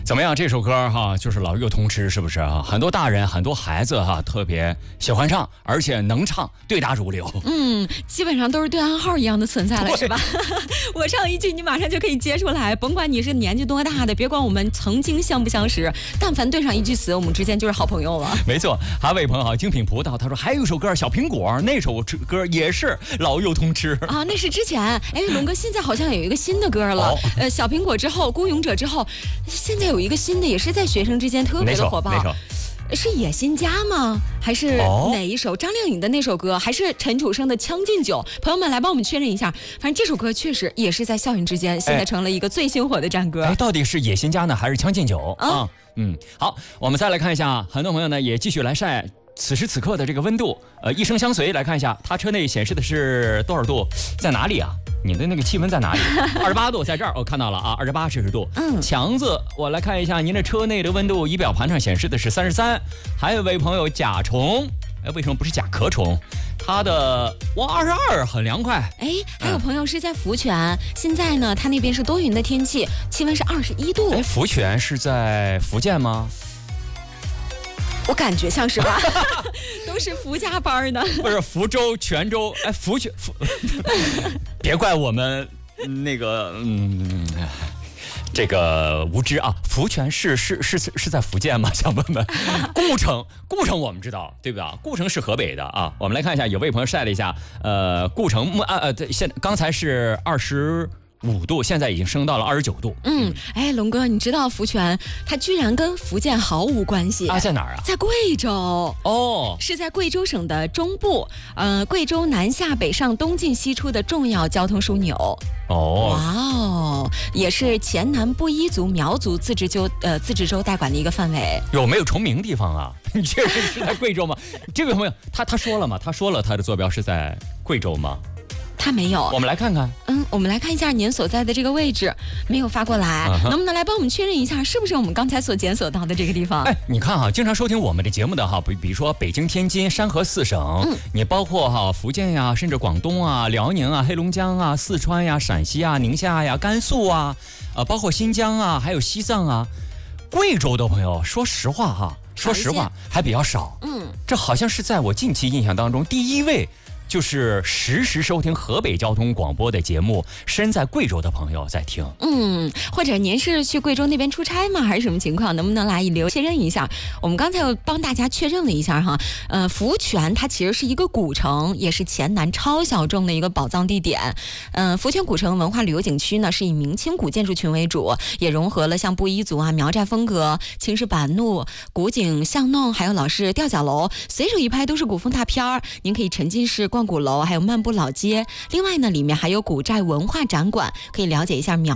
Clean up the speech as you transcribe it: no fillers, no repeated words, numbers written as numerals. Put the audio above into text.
怎么样？这首歌哈，就是老幼通吃，是不是啊？很多大人、很多孩子哈，特别喜欢唱，而且能唱，对答如流。 基本上都是对暗号一样的存在了，是吧？我唱一句，你马上就可以接出来，甭管你是年纪多大的，别管我们曾经相不相识，但凡对上一句词，我们之间就是好朋友了。 没错，还有位朋友啊，精品葡萄，他说还有一首歌小苹果，那首歌也是老幼通吃啊，那是之前。哎，龙哥，现在好像有一个新的歌了，小苹果之后，孤勇者之后，现在有一个新的，也是在学生之间特别的火爆。是野心家吗？还是哪一首？张靓颖的那首歌，还是陈楚生的《将进酒》？朋友们来帮我们确认一下。反正这首歌确实也是在校园之间，现在成了一个最新火的战歌。 到底是野心家呢，还是将进酒啊？好，我们再来看一下，很多朋友呢也继续来晒此时此刻的这个温度。一生相随，来看一下，它车内显示的是多少度？在哪里啊？你的那个气温在哪里？28度，在这儿我看到了啊，28摄氏度。强子，我来看一下您的车内的温度，仪表盘上显示的是33。还有位朋友甲虫，为什么不是甲壳虫？他的22，很凉快。 还有朋友是在福泉，现在呢，他那边是多云的天气，气温是21度。 福泉是在福建吗？ 我感觉像是吧，都是福家班的， 不是福州、泉州，福泉，别怪我们那个这个无知啊。福泉是在福建吗？想问问。故城我们知道对不对？故城是河北的啊。我们来看一下，有位朋友晒了一下，故城刚才是25度，现在已经升到了29度。 龙哥，你知道福泉它居然跟福建毫无关系啊？在哪儿啊？ 在贵州是在贵州省的中部，贵州南下北上东进西出的重要交通枢纽。也是黔南布依族苗族自治州代管的一个范围。 有没有重名地方啊？你确实是在贵州吗？这位朋友他说了吗？他说了他的坐标是在贵州吗？ 他没有。 我们来看看。 我们来看一下您所在的这个位置，没有发过来，能不能来帮我们确认一下，是不是我们刚才所检索到的这个地方？ 你看哈，经常收听我们的节目的哈，比如说北京、天津、山河4省，你包括福建呀，甚至广东啊、辽宁啊、黑龙江啊、四川呀、陕西啊、宁夏呀、甘肃啊，包括新疆啊，还有西藏啊，贵州的朋友，说实话还比较少。这好像是在我近期印象当中第一位。就是实时收听河北交通广播的节目，身在贵州的朋友在听。 或者您是去贵州那边出差吗？还是什么情况？能不能来确认一下？我们刚才又帮大家确认了一下哈。福泉它其实是一个古城，也是黔南超小众的一个宝藏地点。福泉古城文化旅游景区呢，是以明清古建筑群为主，也融合了像布依族啊、苗寨风格、青石板路、古井巷弄，还有老式吊脚楼，随手一拍都是古风大片儿。您可以沉浸式逛鼓楼，还有漫步老街。另外呢，里面还有古寨文化展馆，可以了解一下苗